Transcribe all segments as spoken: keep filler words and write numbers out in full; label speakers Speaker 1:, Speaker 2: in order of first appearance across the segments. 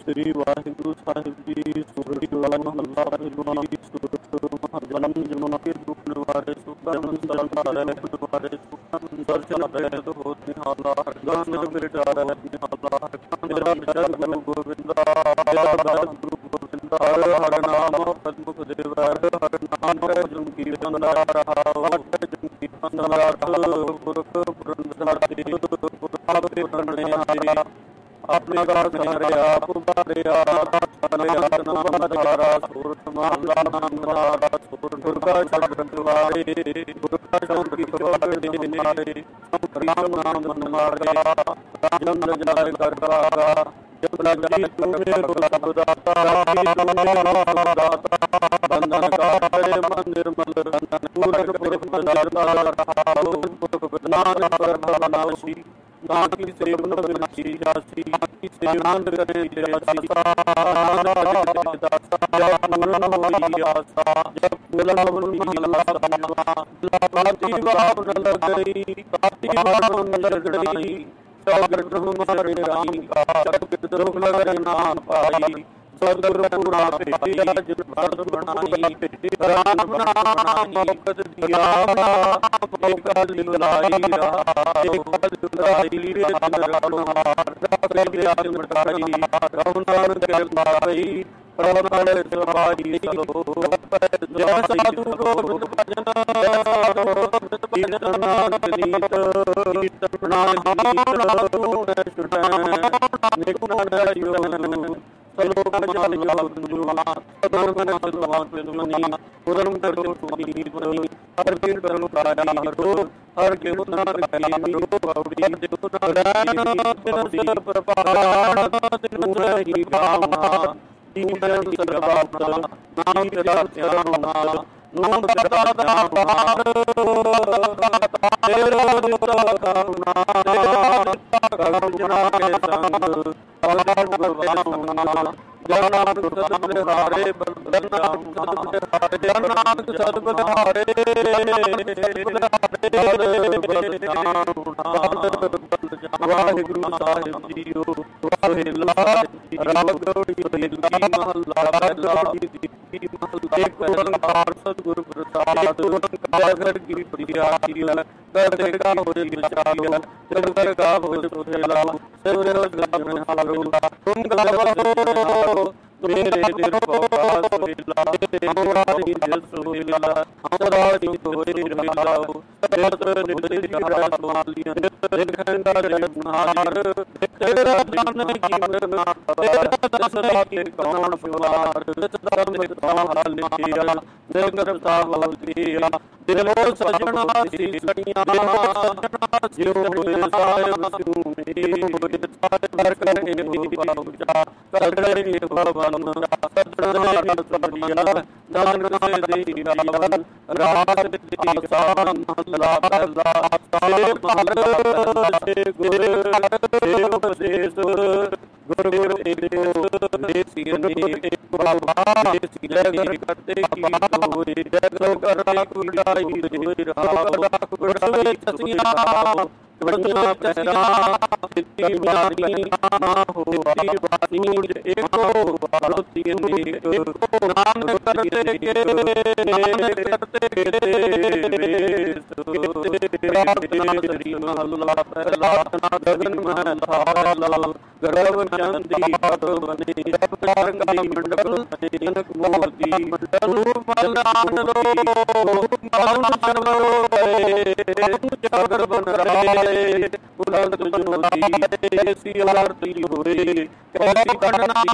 Speaker 1: ਸ੍ਰੀ ਵਾਹਿਗੁਰੂ ਸਾਹਿਬ ਜੀ। ਸੂਰਜ ਮਹੱਲਾ ਪਹਿਲਾ। ਸੂਰਜ ਜਨਮ ਜਨਮ ਕੇ ਦੁਖ ਨਿਵਾਰੇ ਸੁਖਨ ਸਰਦਾਰੇ ਨਿਵਾਰੇ ਸੁਖਨ ਦਰਸ਼ਨ ਰਹਿਤ ਹੋ ਨਿਹਾਲਾ ਗਨ ਬਿਰਦਾਰੇ ਨਿਹਾਲਾ ਮੇਰਾ ਜਗ ਗੁਰੂ ਗੋਬਿੰਦਾ ਮੇਰਾ ਗੁਰੂ ਗੋਬਿੰਦਾ ਹਰ ਨਾਮ ਪਦਮੁਖ ਦੇਵ ਹਰ ਨਾਮ ਜੁਨ ਕੀ ਬੰਦਾ ਰਹਾ ਵਟ ਜੁਨ ਕੀ ਬੰਦਾ ਪੁਰਖ ਪੁਰੰਦਰਾਤੇ ਪੁਰਖਾਪੇ ਪਰਣੇ ਆਪਣੇ ਦਾ ਸੰਗਰਿਆ ਪੁਬਾਰਿਆ ਸੰਗਰਿਆ ਨਾਮ ਧਾਰਾ ਸੂਰਤ ਮਾਲਾ ਨਾਮ ਧਾਰਾ ਸੂਰ ਦੁਰਗਾ ਸ਼ਬਦ ਦੁਆਰੇ ਦੁਰਗਾ ਸ਼ਬਦ ਕੀ ਦੁਆਰੇ ਦੇ ਮਾਰੇ ਰਾਮ ਨਾਮ ਮਨ ਮਾਰਿਆ ਰਾਮ ਜਾਇ ਕਰਤਾਰਾ ਜਪ ਜਾਇ ਤੁਮੇ ਗੁਰੂ ਦਾਤਾ ਬੰਦਨ ਕਾਰੇ ਮਨ ਨਿਰਮਲ ਪੂਰਕ ਪੁਰਖ ਪਦਾਰਥਾ ਰਹਾਉ ਪੁਰਖ ਨਾਨਕ ਪ੍ਰਭਾ ਨਾਉਸੀ ਨਾਨਕੀ ਸੇਵਨ ਬਿਨਾਸੀ ਜਾਸੀ ਆਨੰਦ ਕਰੇ ਜਾਸਾ ਜਪ ਮਨ ਹੋਈ ਆਸਾ ਜਪ ਮਿਲਨ ਮਹੀਲਾ ਸਭਾ ਲਾਤੀ ਬਾਪ ਨ ਲਗਈ ਕਾਤੀ ਬਾਪ ਨ ਲਗਈ ਸਗਰ ਬ੍ਰਹਮ ਮਾਰੇ ਰਾਮ ਕਾ ਸਭ ਦੁਖ ਲਗੈ ਨਾਮ ਪਾਈ ਸਤਿਗੁਰ ਪੂਰਾ ਭੇਟੀ ਜਿਨ ਭਰਤ ਬਣਾਈ ਰਾਮ ਨਾਮ ਮੁਕਤ ਦਿਆ ਏਕਾ ਲਿਲਾਈ ਰਹਾ ਏਕਾ ਲਿਲਾਈ ਜਨ ਰਣਹਾਰ ਰਖੇ ਬਿਆਨ ਮਟਾਈ ਰਹੁ ਨਾਨਕ ਕਿਰਪਾ ਪਈ ਪ੍ਰਭ ਨਾਲੇ ਸਵਾਈ ਸਲੋ ਜੈ ਸਾਧੂ ਗੋਬਿੰਦ ਭਜਨ ਕੀਰਤਨ ਨਾਨਕ ਨੀਤ ਕੀਰਤਨ ਨਾਨਕ ਨੀਤ ਛੁਟੈ ਨਿਕੁਣ ਜੀਵਨ ਸਲੋਕ ਜਲ ਜਲ ਜੁਲਾ ਸਦਨ ਮਨ ਸਲਵਾਨ ਪਿੰਦਮਨੀ ਉਦਰਮ ਕਰੋ ਸੁਖੀ ਪਰਮੀ ਹਰ ਪੀਰ ਕਰੋ ਕਾਇਆ ਹਰੋ ਹਰ ਕੇ ਉਤਨਾ ਰਖੀ ਮਰੋ ਬੌੜੀ ਦੇਵ ਨਾਰਾਇਣ ਤਿਨ ਪ੍ਰਪਾਣ ਤਿਨ ਰਹੀ ਭਾਵਨਾ ਦੀਨ ਸਰਬਾਤ ਨਾਮ ਤੇਰਾ ਧਿਆਨ ਨਾਮ ਕਰਤਾ ਦਾ ਬਾਹਰ ਤੇਰਾ ਦੁਖ ਕਰੁਣਾ ਕਰਮ ਜਨਾ ਕੇ ਸੰਗ ਅਲਾਹ ਗੁਰਬਾਣਾ ਜਨਾਨਕ ਸਤਿ ਹਾਰੇ ਬਲਨਾਮ ਹਾਰੇ ਜਨਾਨਕ ਸਤਿ ਹਾਰੇ ਵਾਹਿਗੁਰੂ ਸਾਹਿਬ ਜੀਓ ਵਾਹਿਲਾ ਰਾਮ ਗੌੜੀ ਦੀ ਮਹੱਲਾ ਪਹਿਲਾ ਇੱਕ ਓੰਕਾਰ ਸਤਿਗੁਰ ਪ੍ਰਸਾਦ ਕਾਗਰ ਕੀ ਪ੍ਰਿਆਤੀ ਕਰਦੇ ਕਾ ਹੋਏ ਵਿਚਾਰ ਜਗਤ ਕਾ ਹੋਏ ਸੁਹੇਲਾ ਸਿਵਰਿ ਜਨ ਹਾਲੋ ਤੁਮ ਗਲਵੋ ਮੇਰੇ ਦਿਲ ਪਵਾਸ ਹੋਇਲਾ ਹਮਾਰੀ ਦਿਲ ਸੋਇਲਾ ਹਮਾਰੀ ਹੋਏ ਰਹਾਉ ਤੇਤ ਨਿਤ ਜੜਾ ਸਵਾਲੀਆਂ ਦੇਖੰਦਾ ਜਨਹਾਰ ਤੇਰਾ ਜਨ ਜੀਵਨਾ ਤੇਰਾ ਦਸਰਾ ਕੇ ਕੌਣ ਪਿਵਾਰ ਧਰਮ ਦੇ ਤਾਲ ਲਿਖਿਆ ਨਿਰਗਰ ਸਾਹਿਬ ਕੀਆ ਦਿਲੋਂ ਸਜਣਾ ਸੀ ਸੜੀਆਂ ਸਜਣਾ ਜਿਉ ਹੋਏ ਸਾਹਿਬ ਸਿਉ ਮੇਰੀ ਹੋਏ ਸਾਹਿਬ ਕਰ ਕਰੇ ਹੋ ਬਾਉਚਾ ਕਰੜੇ ਭਵਨ ਸਤਿ ਸਤਿਆ ਨਾਨਕ ਸੇ ਦੇਈ ਰਾਵਨ ਰਾਤ ਦੀ ਸਾਨ ਮਹਲਾ ਪਹਿਲਾ ਸੇ ਮਹਲ ਸੇ ਗੁਰ ਸੇ ਉਪਦੇਸ਼ ਗੁਰ ਗੁਰ ਏਕੋ ਦੇਸੀ ਅਨੇਕ ਪ੍ਰਭਾ ਦੇਸੀ ਜਗਤ ਕਰਤੇ ਕੀ ਹੋਏ ਜਗਤ ਕਰਤਾ ਕੁੜਾਈ ਹੋਏ ਰਹਾ ਕੁੜਵੇ ਤਸੀਆਂ ਵਰਨਾ ਪੈਰਾ ਸਿੱਧੀ ਮਾਰੀ ਨਾ ਹੋਈ ਬਾਤੀ ਏਕੋ ਬਾਲਤੀ ਅਨੇਕ ਨਾਮ ਕਰਤੇ ਕੇ ਕਰਤੇ ਕੇ ਪ੍ਰਾਰਥਨਾ ਸ੍ਰੀ ਮਹੱਲਾ ਪਹਿਲਾ ਗਗਨ ਮਹਲ ਗਰਵ ਚੰਦੀ ਹੱਥ ਬਨੇ ਪ੍ਰਕਾਰੀ ਮੰਡਪ ਜਨਕ ਮੂਰਤੀ ਰੂਪ ਮਲਾਨ ਲੋ ਮਨ ਸਰਵੋ ਜਗਰ ਬਨ ਰਹੇ ਬੁਲੰਦ ਜੋਤੀ ਐਸੀ ਆਰਤੀ ਹੋਏ ਕੈਸੀ ਕੰਡਨਾ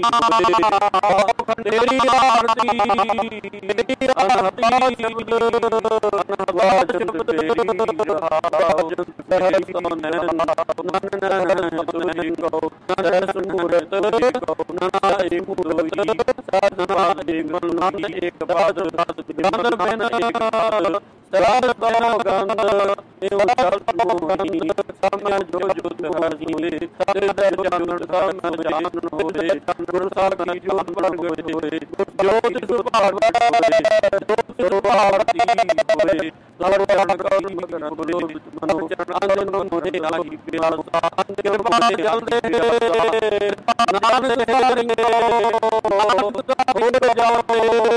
Speaker 1: ਖੰਡੇਰੀ ਆਰਤੀ ਤੇਰੀ ਆਰਤੀ ਅਨਵਾਜ ਤੇਰੀ ਰਹਾਉ ਸਹਿ ਸੋਨੈ ਨਨ ਤੁਮਹਿ ਕੋ ਨਰਸ ਮੂਰਤ ਕੋ ਨਾਇ ਮੂਰਤੀ ਸਾਧਨਾ ਦੇ ਗੁਣ ਨਾਮ ਇੱਕ ਬਾਦ ਦਸ ਗੰਧ ਬਿਨ ਇੱਕ ਸਰਾਰ ਪਾਉ ਗੰਧ ਏਵ ਸਲਪ ਮੋਹਨੀ ਸਾਮਿ ਜੋ ਜੋ ਤਿਵ ਜੀਵੇ ਸਦੇ ਦਰ ਜਾਣਨ ਸਾਮਿ ਜਾਣਨ ਹੋਏ ਗੁਰ ਸਾਹਿਬ ਕੀ ਜੋਤ ਪ੍ਰਗਟ ਹੋਏ ਜੋਤ ਸੁਭਾਵ ਹੋਏ ਜੋਤ ਸੁਭਾਵਤੀ ਹੋਏ ਲੜ ਲੜ ਕਰੀ ਮਗਨ ਬੋਲੋ ਮਨੋ ਚਰਨ ਅੰਨ ਮੋਰੇ ਲਾਗੀ ਪਿਆਸਾ ਕਿਰਪਾ ਜਲਦੇ ਨਾਨਕ ਹਰਿ ਨਾਨਕ ਦਾ ਹੋ ਜਾਵੇ।